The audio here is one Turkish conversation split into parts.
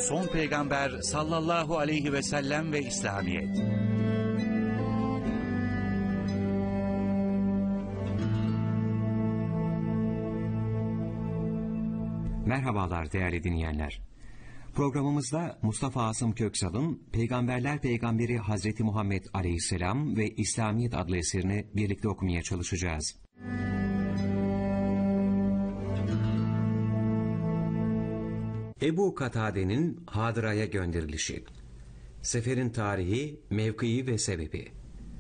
son peygamber sallallahu aleyhi ve sellem ve İslamiyet. Merhabalar değerli dinleyenler. Programımızda Mustafa Asım Köksal'ın Peygamberler Peygamberi Hazreti Muhammed Aleyhisselam ve İslamiyet adlı eserini birlikte okumaya çalışacağız. Ebu Katade'nin Hadıra'ya gönderilişi. Seferin tarihi, mevkii ve sebebi.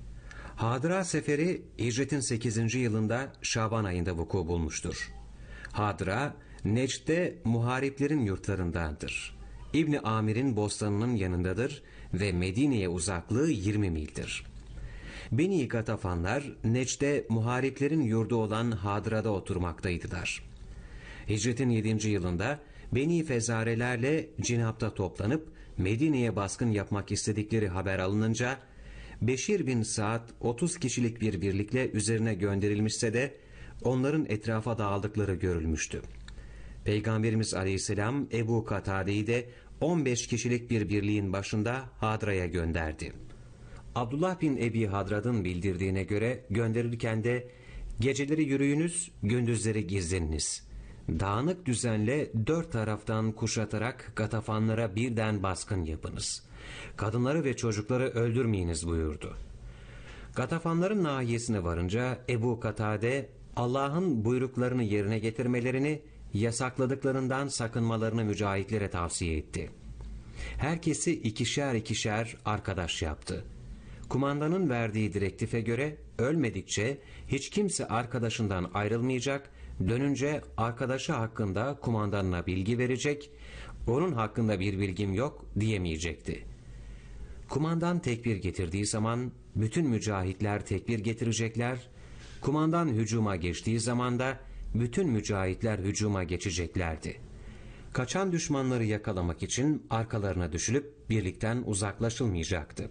Hadıra seferi hicretin 8. yılında Şaban ayında vuku bulmuştur. Hadıra, Necd'de muhariplerin yurtlarındandır. İbni Amir'in bostanının yanındadır ve Medine'ye uzaklığı 20 mildir. Beni Gatafanlar, Necd'de muhariplerin yurdu olan Hadıra'da oturmaktaydılar. Hicretin 7. yılında Beni Fezarelerle Cinap'ta toplanıp Medine'ye baskın yapmak istedikleri haber alınınca, Beşir bin Sa'd 30 kişilik bir birlikle üzerine gönderilmişse de onların etrafa dağıldıkları görülmüştü. Peygamberimiz Aleyhisselam Ebu Katade'yi de 15 kişilik bir birliğin başında Hadra'ya gönderdi. Abdullah bin Ebi Hadrad'ın bildirdiğine göre gönderirken de geceleri yürüyünüz, gündüzleri gizleniniz. Dağınık düzenle 4 taraftan kuşatarak Gatafanlara birden baskın yapınız. Kadınları ve çocukları öldürmeyiniz buyurdu. Gatafanların nahiyesine varınca Ebu Katade Allah'ın buyruklarını yerine getirmelerini, yasakladıklarından sakınmalarını mücahitlere tavsiye etti. Herkesi ikişer arkadaş yaptı. Kumandanın verdiği direktife göre ölmedikçe hiç kimse arkadaşından ayrılmayacak, dönünce arkadaşı hakkında kumandanına bilgi verecek, onun hakkında bir bilgim yok diyemeyecekti. Kumandan tekbir getirdiği zaman bütün mücahitler tekbir getirecekler, kumandan hücuma geçtiği zaman da bütün mücahitler hücuma geçeceklerdi. Kaçan düşmanları yakalamak için arkalarına düşülüp birlikten uzaklaşılmayacaktı.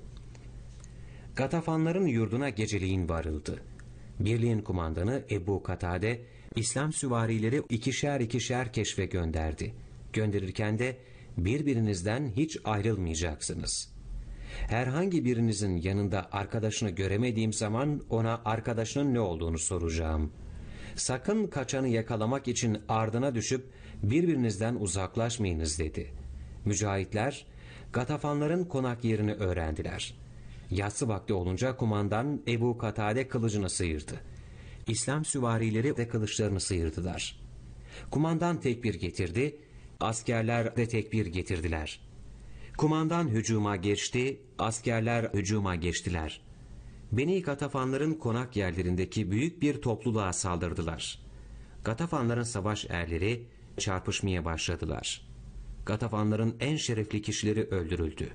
Gatafanların yurduna geceliğin varıldı. Birliğin kumandanı Ebu Katade, İslam süvarileri ikişer keşfe gönderdi. Gönderirken de birbirinizden hiç ayrılmayacaksınız. Herhangi birinizin yanında arkadaşını göremediğim zaman ona arkadaşının ne olduğunu soracağım. Sakın kaçanı yakalamak için ardına düşüp birbirinizden uzaklaşmayınız dedi. Mücahitler Gatafanların konak yerini öğrendiler. Yatsı vakti olunca kumandan Ebu Katade kılıcını sıyırdı. İslam süvarileri de kılıçlarını sıyırdılar. Kumandan tekbir getirdi, askerler de tekbir getirdiler. Kumandan hücuma geçti, askerler hücuma geçtiler. Beni Gatafanların konak yerlerindeki büyük bir topluluğa saldırdılar. Gatafanların savaş erleri çarpışmaya başladılar. Gatafanların en şerefli kişileri öldürüldü.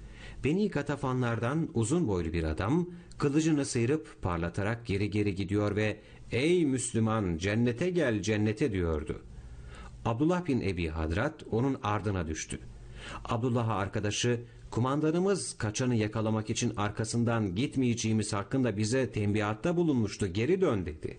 Beni Gatafanlardan uzun boylu bir adam kılıcını sıyırıp parlatarak geri gidiyor ve "Ey Müslüman, cennete gel, cennete" diyordu. Abdullah bin Ebi Hadrat onun ardına düştü. Abdullah'a arkadaşı, "Kumandanımız kaçanı yakalamak için arkasından gitmeyeceğimiz hakkında bize tembihatta bulunmuştu, geri dön" dedi.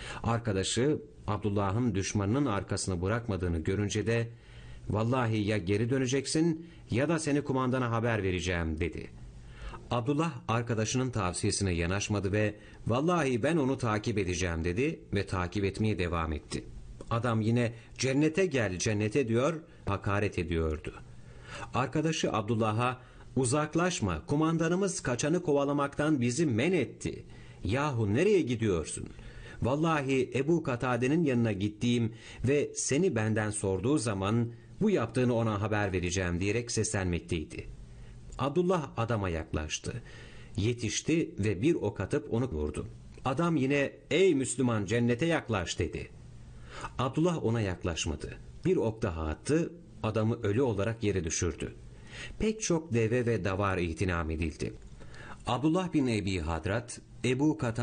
Arkadaşı Abdullah'ın düşmanının arkasını bırakmadığını görünce de "Vallahi ya geri döneceksin ya da seni kumandana haber vereceğim" dedi. Abdullah arkadaşının tavsiyesine yanaşmadı ve "Vallahi ben onu takip edeceğim" dedi ve takip etmeye devam etti. Adam yine "Cennete gel, cennete" diyor, hakaret ediyordu. Arkadaşı Abdullah'a "Uzaklaşma, kumandanımız kaçanı kovalamaktan bizi men etti. Yahu nereye gidiyorsun? Vallahi Ebu Katade'nin yanına gittiğim ve seni benden sorduğu zaman bu yaptığını ona haber vereceğim" diyerek seslenmekteydi. Abdullah adama yaklaştı. Yetişti ve bir ok atıp onu vurdu. Adam yine "Ey Müslüman, cennete yaklaş" dedi. Abdullah ona yaklaşmadı. Bir ok daha attı, adamı ölü olarak yere düşürdü. Pek çok deve ve davar itinam edildi. Abdullah bin Ebi Hadrat, Ebu Katade